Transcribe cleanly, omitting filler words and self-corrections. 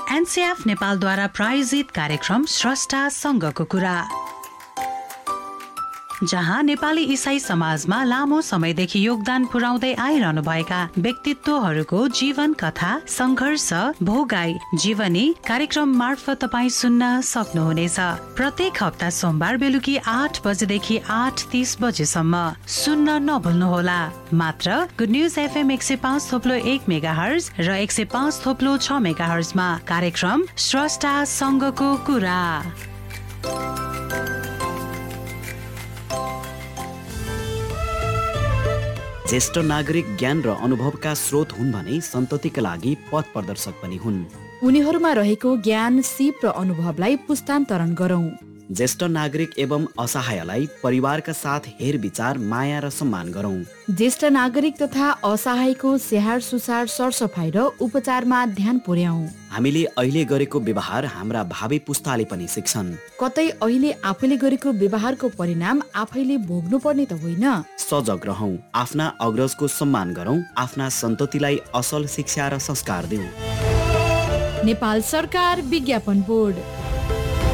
NCF नेपालद्वारा प्रायोजित कार्यक्रम स्रष्टा सँगको कुरा, जहाँ नेपाली इसाई समाजमा लामो समयदेखि योगदान पुर्याउँदै आइरहनुभएका व्यक्तित्वहरूको जीवन कथा, सङ्घर्ष, भोगाई, जीवनी कार्यक्रम मार्फत तपाईँ सुन्न सक्नुहुनेछ। प्रत्येक हप्ता सोमबार बेलुकी 8 बजेदेखि 8:30 बजेसम्म सुन्न नभुल्नुहोला। मात्र गुड न्युज एफएम 105.1 मेगाहर्ज र 105.6 मेगाहर्जमा कार्यक्रम स्रष्टा सँगको कुरा। ज्येष्ठ नागरिक ज्ञान र अनुभवका स्रोत हुन् भने सन्ततिका लागि पथ प्रदर्शक पनि हुन्। उनीहरूमा रहेको ज्ञान, सिप र अनुभवलाई पुस्तान्तरण गरौं। ज्येष्ठ नागरिक एवं असहायलाई परिवारका साथ हेर विचार, माया र सम्मान गरौं। ज्येष्ठ नागरिक तथा असहायको स्याहार सुसार, सरसफाई र उपचारमा ध्यान पुर्याऊ। हामीले अहिले गरेको व्यवहार हाम्रा भावी पुस्ताले पनि सिक्छन्। कतै अहिले आफूले गरेको व्यवहारको परिणाम आफैले भोग्नु पर्ने त होइन। सजग रहौं, आफ्ना अग्रजको सम्मान गरौं, आफ्ना सन्ततिलाई असल शिक्षा र संस्कार दिऊ। नेपाल सरकार विज्ञापन बोर्ड।